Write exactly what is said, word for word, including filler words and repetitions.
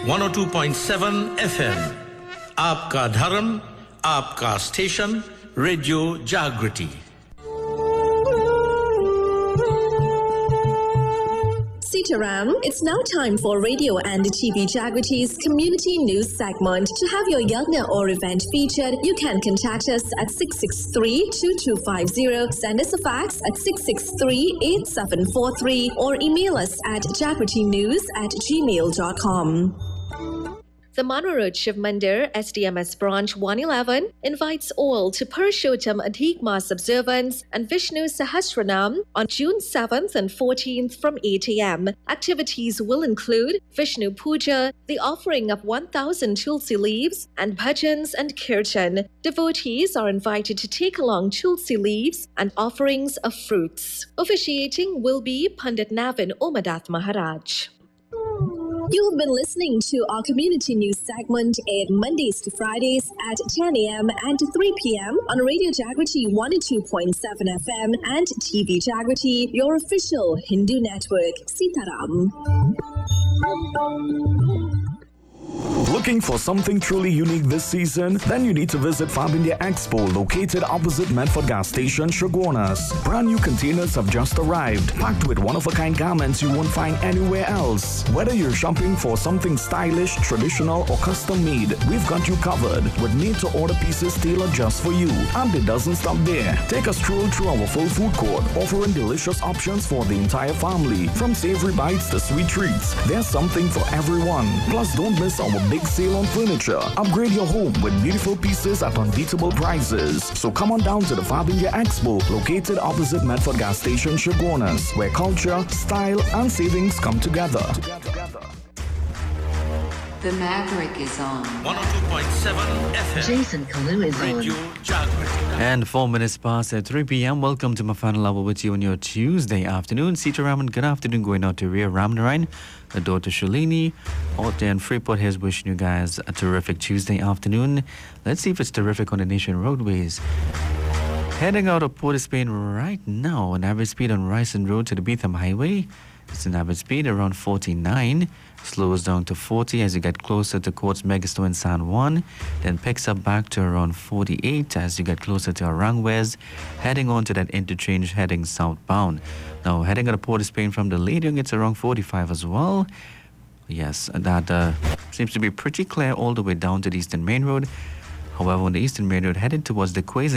one oh two point seven F M. आपका धर्म, आपका स्टेशन, रेडियो जागृति. Sitaram, it's now time for Radio and T V Jagrity's community news segment. To have your yagna or event featured, you can contact us at six six three, two two five zero, send us a fax at six six three, eight seven four three, or email us at jagritynews at gmail dot com. The Manorud Shiv Mandir S D M S Branch one eleven invites all to Purushottam Adhik Mas observance and Vishnu Sahasranam on June seventh and fourteenth from eight a m. Activities will include Vishnu Puja, the offering of one thousand tulsi leaves, and bhajans and kirtan. Devotees are invited to take along tulsi leaves and offerings of fruits. Officiating will be Pandit Navin Omadath Maharaj. You have been listening to our community news segment aired Mondays to Fridays at ten a m and three p m on Radio Jagrity one oh two point seven F M and T V Jagrity, your official Hindu network. Sitaram. Looking for something truly unique this season? Then you need to visit Fab India Expo, located opposite Medford Gas Station, Shogunas. Brand new containers have just arrived, packed with one-of-a-kind garments you won't find anywhere else. Whether you're shopping for something stylish, traditional, or custom-made, we've got you covered with made-to-order pieces tailored just for you. And it doesn't stop there. Take a stroll through our full food court, offering delicious options for the entire family. From savory bites to sweet treats, there's something for everyone. Plus, don't miss our big sale on furniture. Upgrade your home with beautiful pieces at unbeatable prices. So come on down to the Fab India Expo, located opposite Medford Gas Station, Shogunas, where culture, style, and savings come together. The Maverick is on. one oh two point seven F M. Jason Kalu is Radio on. Jagriti. And four minutes past at three p m. Welcome to my final hour with you on your Tuesday afternoon. Sitaram, and good afternoon going out to Ria Ramnarayan, the daughter Shalini, out there in Freeport. Here's wishing you guys a terrific Tuesday afternoon. Let's see if it's terrific on the nation roadways. Heading out of Port of Spain right now, an average speed on Ryson Road to the Beetham Highway. It's an average speed around forty-nine. Slows down to forty as you get closer to Courts Megastone and San Juan. Then picks up back to around forty-eight as you get closer to Aranguez. Heading on to that interchange heading southbound. Now heading out of Port of Spain from the Lading, it's around forty-five as well. Yes, that uh, seems to be pretty clear all the way down to the Eastern Main Road. However, on the Eastern Main Road headed towards the Quays